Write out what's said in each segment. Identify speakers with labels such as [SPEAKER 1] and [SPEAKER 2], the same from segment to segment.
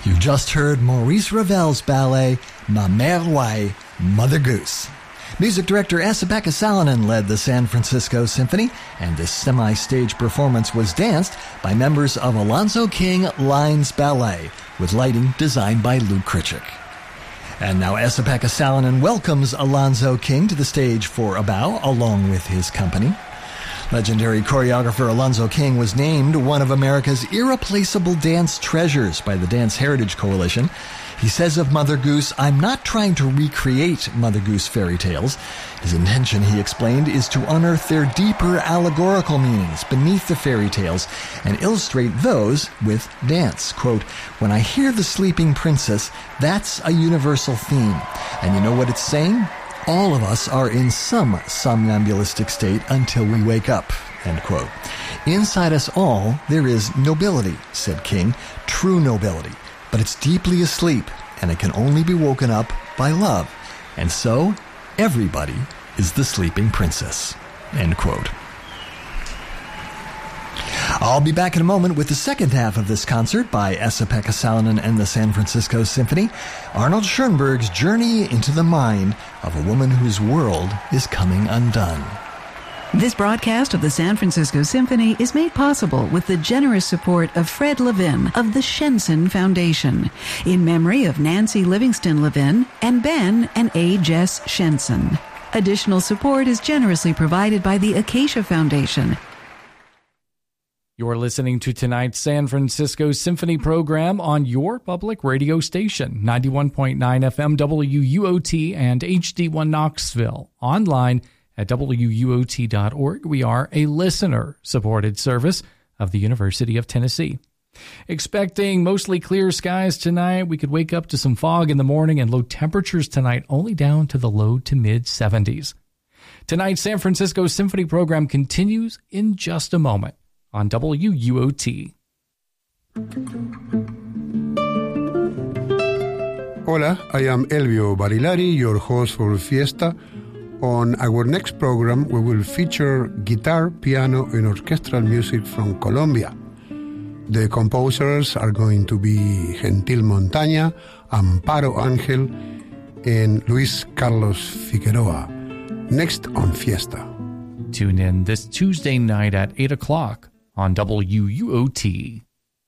[SPEAKER 1] You just heard Maurice Ravel's ballet, Ma Mère Roye, Mother Goose. Music director Esa-Pekka Salonen led the San Francisco Symphony, and this semi-stage performance was danced by members of Alonzo King Lines Ballet, with lighting designed by Lou Critchik. And now Esa-Pekka Salonen welcomes Alonzo King to the stage for a bow, along with his company. Legendary choreographer Alonzo King was named one of America's irreplaceable dance treasures by the Dance Heritage Coalition. He says of Mother Goose, "I'm not trying to recreate Mother Goose fairy tales. His intention," he explained, "is to unearth their deeper allegorical meanings beneath the fairy tales and illustrate those with dance." Quote, "When I hear the Sleeping Princess, that's a universal theme. And you know what it's saying? All of us are in some somnambulistic state until we wake up." End quote. "Inside us all, there is nobility," said King, "true nobility. But it's deeply asleep, and it can only be woken up by love. And so, everybody is the sleeping princess." End quote. I'll be back in a moment with the second half of this concert by Esa-Pekka Salonen and the San Francisco Symphony, Arnold Schoenberg's journey into the mind of a woman whose world is coming undone.
[SPEAKER 2] This broadcast of the San Francisco Symphony is made possible with the generous support of Fred Levin of the Shenson Foundation, in memory of Nancy Livingston Levin and Ben and A. Jess Shenson. Additional support is generously provided by the Acacia Foundation.
[SPEAKER 3] You're listening to tonight's San Francisco Symphony program on your public radio station, 91.9 FM WUOT and HD1 Knoxville. Online at WUOT.org. We are a listener-supported service of the University of Tennessee. Expecting mostly clear skies tonight. We could wake up to some fog in the morning and low temperatures tonight only down to the low to mid-70s. Tonight's San Francisco Symphony program continues in just a moment on WUOT.
[SPEAKER 4] Hola, I am Elvio Barilari, your host for Fiesta. On our next program, we will feature guitar, piano, and orchestral music from Colombia. The composers are going to be Gentil Montaña, Amparo Ángel, and Luis Carlos Figueroa. Next on Fiesta.
[SPEAKER 3] Tune in this Tuesday night at 8 o'clock on WUOT.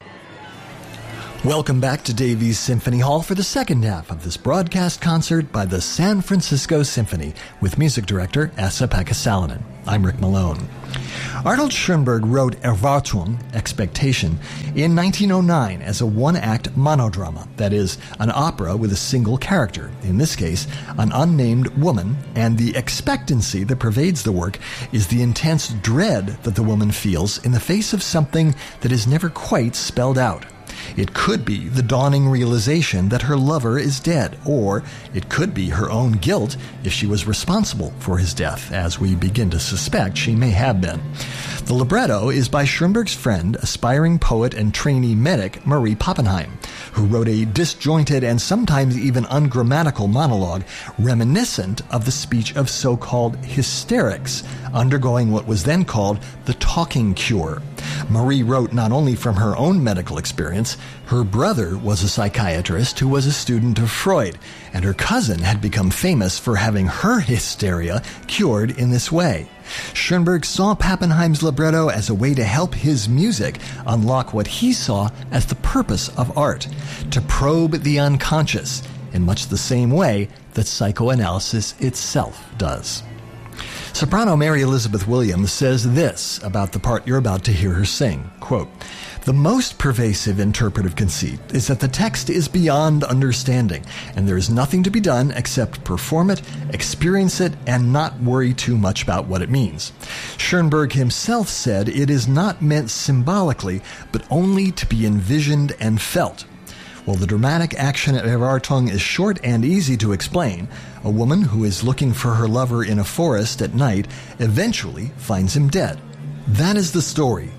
[SPEAKER 1] Welcome back to Davies Symphony Hall for the second half of this broadcast concert by the San Francisco Symphony with music director Esa-Pekka Salonen. I'm Rick Malone. Arnold Schoenberg wrote Erwartung, Expectation, in 1909 as a one-act monodrama, that is, an opera with a single character, in this case, an unnamed woman, and the expectancy that pervades the work is the intense dread that the woman feels in the face of something that is never quite spelled out. It could be the dawning realization that her lover is dead, or it could be her own guilt if she was responsible for his death, as we begin to suspect she may have been. The libretto is by Schoenberg's friend, aspiring poet and trainee medic Marie Pappenheim, who wrote a disjointed and sometimes even ungrammatical monologue reminiscent of the speech of so-called hysterics, undergoing what was then called the talking cure. Marie wrote not only from her own medical experience. Her brother was a psychiatrist who was a student of Freud, and her cousin had become famous for having her hysteria cured in this way. Schoenberg saw Pappenheim's libretto as a way to help his music unlock what he saw as the purpose of art, to probe the unconscious, in much the same way that psychoanalysis itself does. Soprano Mary Elizabeth Williams says this about the part you're about to hear her sing, quote, "The most pervasive interpretive conceit is that the text is beyond understanding, and there is nothing to be done except perform it, experience it, and not worry too much about what it means." Schoenberg himself said it is not meant symbolically, but only to be envisioned and felt. While the dramatic action of Erwartung is short and easy to explain, a woman who is looking for her lover in a forest at night eventually finds him dead. That is the story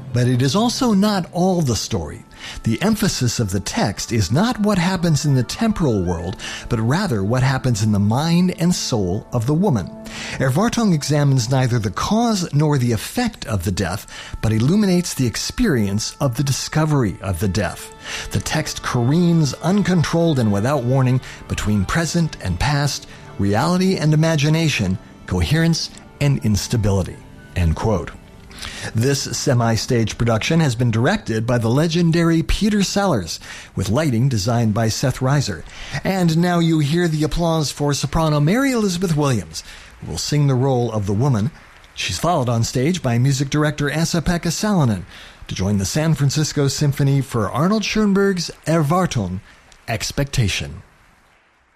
[SPEAKER 1] But it is also not all the story. The emphasis of the text is not what happens in the temporal world, but rather what happens in the mind and soul of the woman. Erwartung examines neither the cause nor the effect of the death, but illuminates the experience of the discovery of the death. The text careens uncontrolled and without warning between present and past, reality and imagination, coherence and instability." End quote. This semi-stage production has been directed by the legendary Peter Sellers, with lighting designed by Seth Reiser. And now you hear the applause for soprano Mary Elizabeth Williams, who will sing the role of the woman. She's followed on stage by music director Esa-Pekka Salonen to join the San Francisco Symphony for Arnold Schoenberg's Erwartung, Expectation.